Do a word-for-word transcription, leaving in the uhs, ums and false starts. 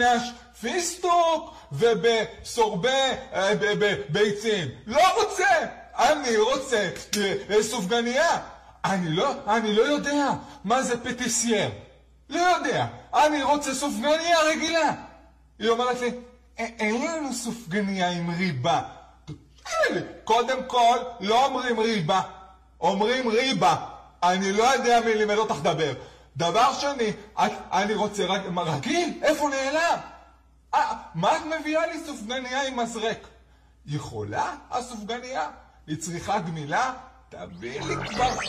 פיסטוק ובסורבי ביצים. לא רוצה! אני רוצה סופגניה. אני לא, אני לא יודע מה זה פטיסייר. לא יודע. אני רוצה סופגניה רגילה. היא אומרת לי, אין לנו סופגניה עם ריבה. קודם כל, לא אומרים ריבה. אומרים ריבה. אני לא יודע מי לימד אותך דבר. דבר שני, אני רוצה רגיל. איפה נעלם? מה את מביאה לי סופגניה עם מזרק? יכולה הסופגניה? היא צריכה גמילה? תביא לי כבר